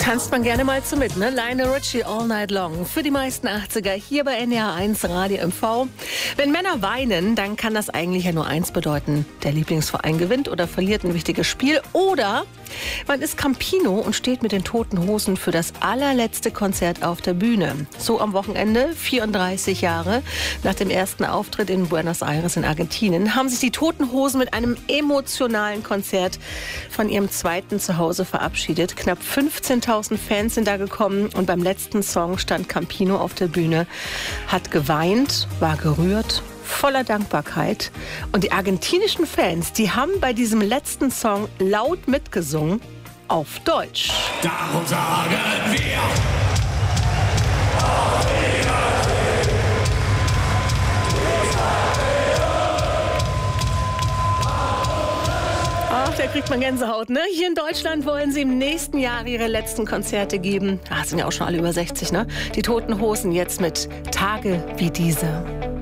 Tanzt man gerne mal zu mit, ne? Lionel Richie, All Night Long. Für die meisten 80er hier bei NDR 1 Radio MV. Wenn Männer weinen, dann kann das eigentlich ja nur eins bedeuten. Der Lieblingsverein gewinnt oder verliert ein wichtiges Spiel. Oder man ist Campino und steht mit den Toten Hosen für das allerletzte Konzert auf der Bühne. So am Wochenende, 34 Jahre nach dem ersten Auftritt in Buenos Aires in Argentinien, haben sich die Toten Hosen mit einem emotionalen Konzert von ihrem zweiten Zuhause verabschiedet. Knapp 15.000 Fans sind da gekommen und beim letzten Song stand Campino auf der Bühne, hat geweint, war gerührt, voller Dankbarkeit. Und die argentinischen Fans, die haben bei diesem letzten Song laut mitgesungen auf Deutsch. Darum sagen wir. Ach, da kriegt man Gänsehaut, ne? Hier in Deutschland wollen sie im nächsten Jahr ihre letzten Konzerte geben. Sind ja auch schon alle über 60, ne? Die Toten Hosen jetzt mit Tage wie diese.